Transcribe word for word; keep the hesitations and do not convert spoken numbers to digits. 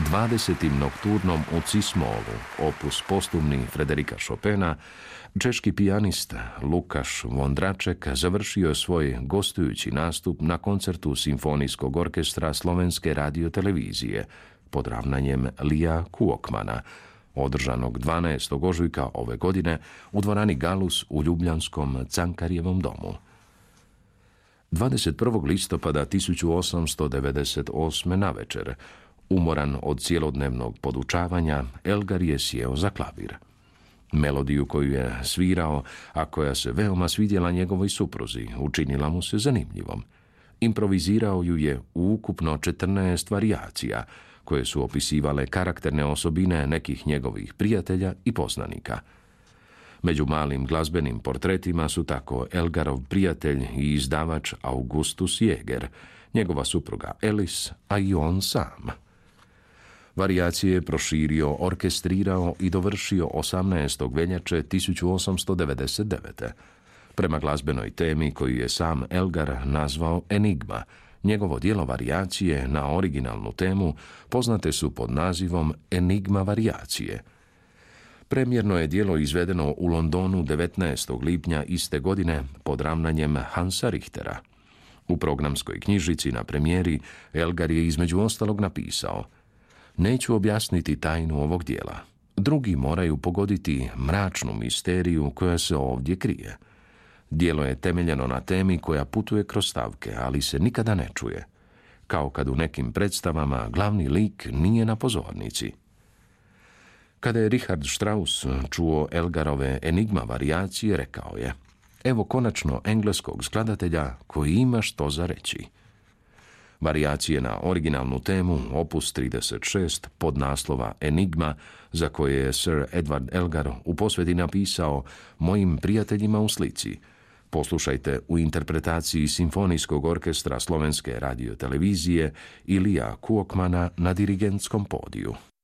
dvadesetim nokturnom u Cis-molu, opus postumni Frederika Chopina, češki pijanist Lukaš Vondraček završio je svoj gostujući nastup na koncertu Simfonijskog orkestra Slovenske radiotelevizije pod ravnanjem Lija Kuokmana, održanog dvanaestog ožujka ove godine u dvorani Galus u ljubljanskom Cankarjevom domu. dvadeset prvog listopada tisuću osamsto devedeset osme navečer, umoran od cijelodnevnog podučavanja, Elgar je sjeo za klavir. Melodiju koju je svirao, a koja se veoma svidjela njegovoj supruzi, učinila mu se zanimljivom. Improvizirao ju je u ukupno četrnaest varijacija, koje su opisivale karakterne osobine nekih njegovih prijatelja i poznanika. Među malim glazbenim portretima su tako Elgarov prijatelj i izdavač Augustus Jäger, njegova supruga Elis, a i on sam. Varijacije je proširio, orkestrirao i dovršio osamnaestog veljače tisuću osamsto devedeset devete. Prema glazbenoj temi koju je sam Elgar nazvao Enigma, njegovo djelo varijacije na originalnu temu poznate su pod nazivom Enigma varijacije. Premjerno je djelo izvedeno u Londonu devetnaestog lipnja iste godine pod ravnanjem Hansa Richtera. U programskoj knjižici na premijeri Elgar je između ostalog napisao: "Neću objasniti tajnu ovog djela. Drugi moraju pogoditi mračnu misteriju koja se ovdje krije. Djelo je temeljeno na temi koja putuje kroz stavke, ali se nikada ne čuje. Kao kad u nekim predstavama glavni lik nije na pozornici." Kada je Richard Strauss čuo Elgarove Enigma varijacije, rekao je: "Evo konačno engleskog skladatelja koji ima što za reći." Varijacije na originalnu temu, opus trideset šest, pod naslova Enigma, za koje je Sir Edward Elgar u posveti napisao "Mojim prijateljima u slici", poslušajte u interpretaciji Simfonijskog orkestra Slovenske radiotelevizije i Lija Kuokmana na dirigentskom podiju.